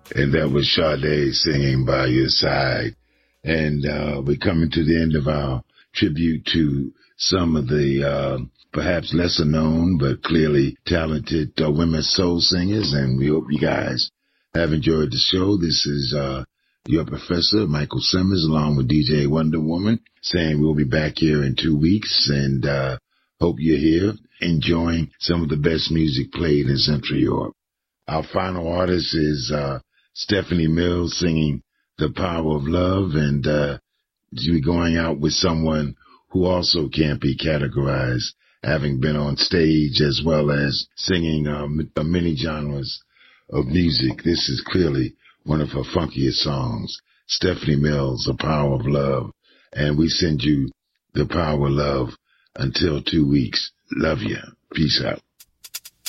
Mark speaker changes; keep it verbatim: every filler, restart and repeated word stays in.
Speaker 1: And that was Sade singing By Your Side. And uh, we're coming to the end of our tribute to some of the uh, perhaps lesser known but clearly talented uh, women soul singers. And we hope you guys have enjoyed the show. This is uh, your professor, Michael Simmons, along with D J Wonder Woman, saying we'll be back here in two weeks. And uh, hope you're here enjoying some of the best music played in Central Europe. Our final artist is uh, Stephanie Mills singing The Power of Love, and uh, she'll be going out with someone who also can't be categorized, having been on stage as well as singing um, many genres of music. This is clearly one of her funkiest songs, Stephanie Mills, The Power of Love, and we send you The Power of Love until two weeks. Love you. Peace out.